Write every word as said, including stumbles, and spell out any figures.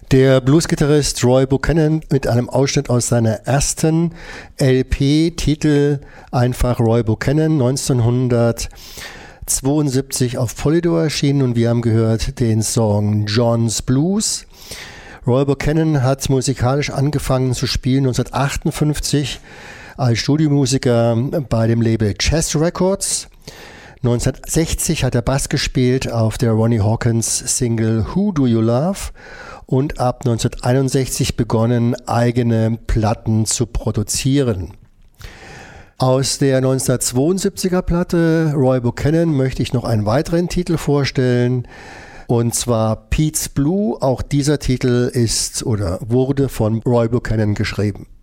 Der Bluesgitarrist Roy Buchanan mit einem Ausschnitt aus seiner ersten L P, Titel einfach Roy Buchanan, neunzehnhundertzweiundsiebzig auf Polydor erschienen, und wir haben gehört den Song John's Blues. Roy Buchanan hat musikalisch angefangen zu spielen neunzehnhundertachtundfünfzig als Studiomusiker bei dem Label Chess Records. neunzehnhundertsechzig hat er Bass gespielt auf der Ronnie Hawkins Single Who Do You Love und ab neunzehnhunderteinundsechzig begonnen, eigene Platten zu produzieren. Aus der neunzehnhundertzweiundsiebziger Platte Roy Buchanan möchte ich noch einen weiteren Titel vorstellen, und zwar Pete's Blue. Auch dieser Titel ist oder wurde von Roy Buchanan geschrieben.